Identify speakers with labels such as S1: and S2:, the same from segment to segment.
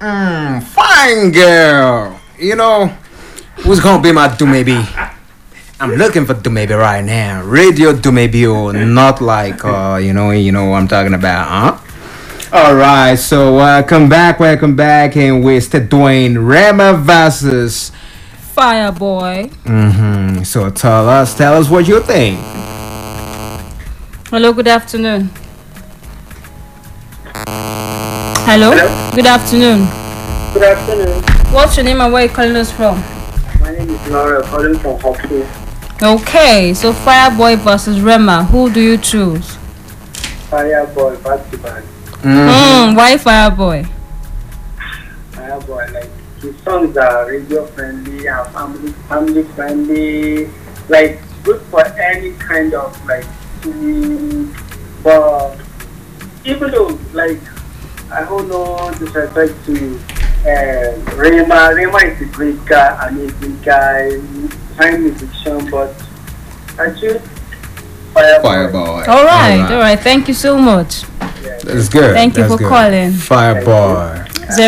S1: Fine girl. You know, who's gonna be my Dumebi? I'm looking for Dumebi right now. Radio Dumebi, not like you know what I'm talking about, huh? All right, so welcome back, and we're still doing Rema versus
S2: Fireboy.
S1: So tell us what you think.
S2: Hello, good afternoon. Hello? Good afternoon.
S3: Good afternoon.
S2: What's your name and where are you calling us from?
S3: My name is Laura, calling from Hockey.
S2: Okay, so Fireboy versus Rema. Who do you choose?
S3: Fireboy, back to back.
S2: Why Fireboy?
S3: Fireboy, like his songs are radio friendly and family friendly, like good for any kind of like feeling. But even though like I don't know disrespect to Rema. Rema is a great guy, amazing guy, fine musician, but I choose Fireboy.
S2: All right. Thank you so much.
S1: That's good.
S2: Thank you
S1: That's
S2: for
S1: good.
S2: calling.
S1: Fireboy.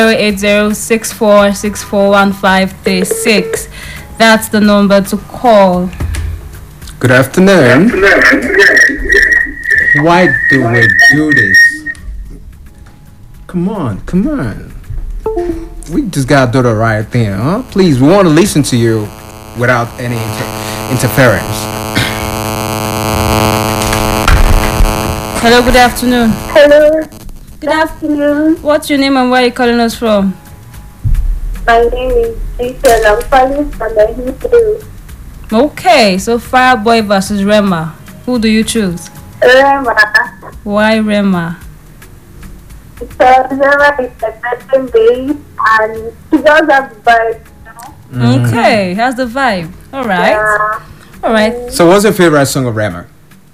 S2: 08064641536. That's the number to call.
S1: Good afternoon. Why do we do this? Come on. We just gotta do the right thing, huh? Please, we want to listen to you without any interference.
S2: Hello, good afternoon.
S4: Hello. Good afternoon.
S2: What's your name and where are you calling us from?
S4: My name is Rachel. I'm calling from the Hebrew.
S2: Okay, so Fireboy versus Rema. Who do you choose?
S4: Rema.
S2: Why Rema?
S4: Because Rema is a better bass and she does have the vibe, you know?
S2: Okay, how's the vibe? All right.
S4: Yeah.
S2: All right.
S1: So, what's your favorite song of Rema?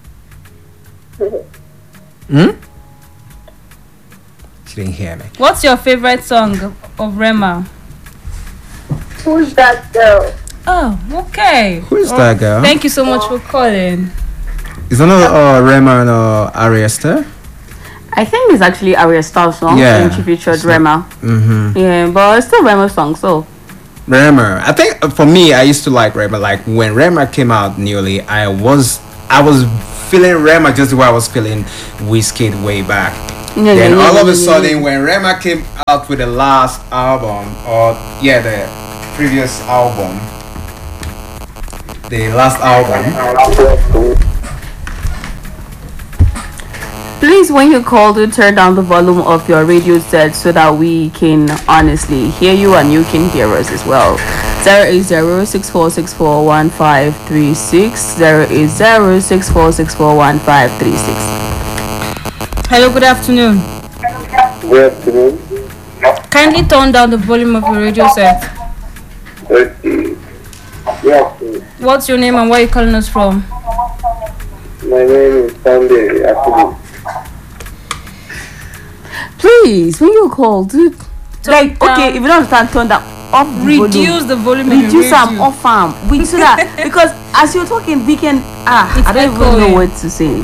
S1: She didn't hear me.
S2: What's your favorite song of Rema?
S4: Who's that girl?
S2: Oh, okay.
S1: Who is that girl?
S2: Thank you so much for calling.
S1: Is another Rema and Ariesta?
S5: I think it's actually Arya Star's song and she featured Rema. Yeah, but it's still Rema's song, so.
S1: Rema. I think for me, I used to like Rema. Like when Rema came out newly, I was feeling Rema just the way I was feeling Wizkid way back. Then all of a sudden, when Rema came out with the last album, the previous album, the last album.
S5: Please, when you call, do turn down the volume of your radio set so that we can honestly hear you and you can hear us as well. 08064641536. 08064641536.
S2: Hello, good afternoon.
S3: Good afternoon.
S2: Kindly turn down the volume of your radio set.
S3: Okay. Yeah.
S2: What's your name and where are you calling us from?
S3: My name is Sunday. Actually.
S5: Please, when you call, do
S2: Turn down.
S5: if you don't understand, turn that off.
S2: Reduce the volume. of your
S5: Reduce
S2: radio.
S5: them off we so that because as you're talking, we can I don't even know what to say.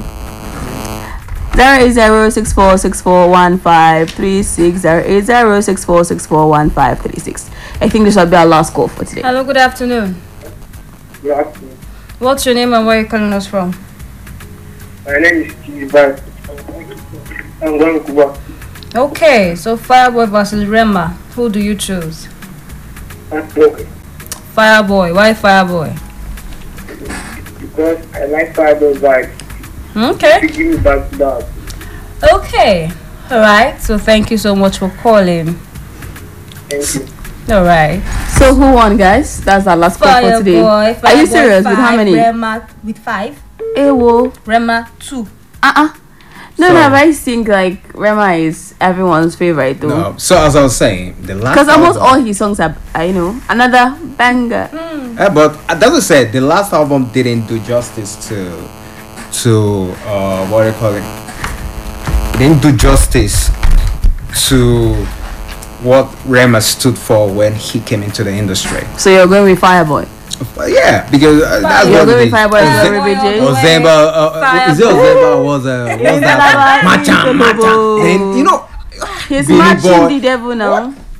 S5: 08064641536. 08064641536. I think this will be our last call for today.
S2: Hello, good afternoon.
S3: Good afternoon.
S2: What's your name and where are you calling us from?
S3: My name is Steve. I'm going to Cuba.
S2: Okay, so Fireboy versus Rema. Who do you choose?
S3: Okay.
S2: Fireboy. Why Fireboy?
S3: Because I like Fireboy vibe.
S2: Okay.
S3: Give me back to that.
S2: Okay. All right. So thank you so much for calling.
S3: Thank you.
S2: All right.
S5: So who won, guys? That's our last call for today.
S2: Fireboy.
S5: Are you serious? With how many?
S2: Rema with 5.
S5: Ewo.
S2: Rema 2.
S5: No, but I think like Rema is everyone's favorite though.
S1: No. So as I was saying, the last
S5: Because almost
S1: album,
S5: all his songs are, another banger.
S1: but that's what I said. The last album didn't do justice to what do you call it? It didn't do justice to what Rema stood for when he came into the industry.
S5: So you're going with Fireboy.
S1: Yeah, because that's
S5: You're
S1: what
S5: going
S1: it
S5: with
S1: is.
S5: Fireboy.
S1: Ozemba, is it Ozemba? Was that Machan? Then you know,
S5: He's
S1: Billy
S5: matching
S1: Boy.
S5: the devil now.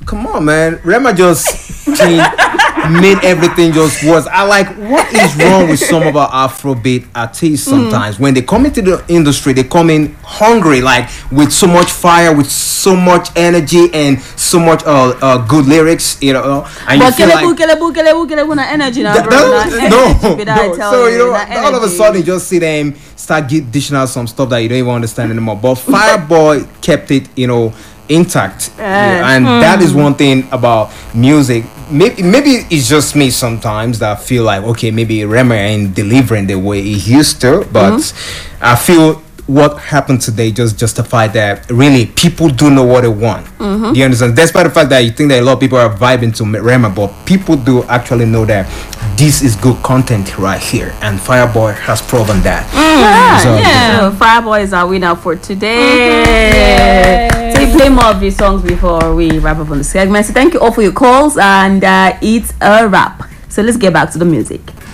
S1: come on, man. Rema just changed, made everything just worse. I like, what is wrong with some of our Afrobeat artists sometimes? When they come into the industry, they come in hungry, like with so much fire, with so much energy and so much good lyrics, you know. And
S5: But
S1: you feel like,
S5: energy now, bro.
S1: no. So, you know, all of a sudden, you just see them start dishing out some stuff that you don't even understand anymore. But Fireboy kept it, you know, intact. Yeah, and that is one thing about music. Maybe it's just me sometimes that I feel like, okay, maybe Rema ain't delivering the way he used to, but I feel what happened today just justified that really people do know what they want. Do you understand? Despite the fact that you think that a lot of people are vibing to Rema, but people do actually know that this is good content right here, and Fireboy has proven that.
S5: So Fireboy is our winner for today. So we play more of these songs before we wrap up on the segment. So thank you all for your calls, and it's a wrap. So let's get back to the music.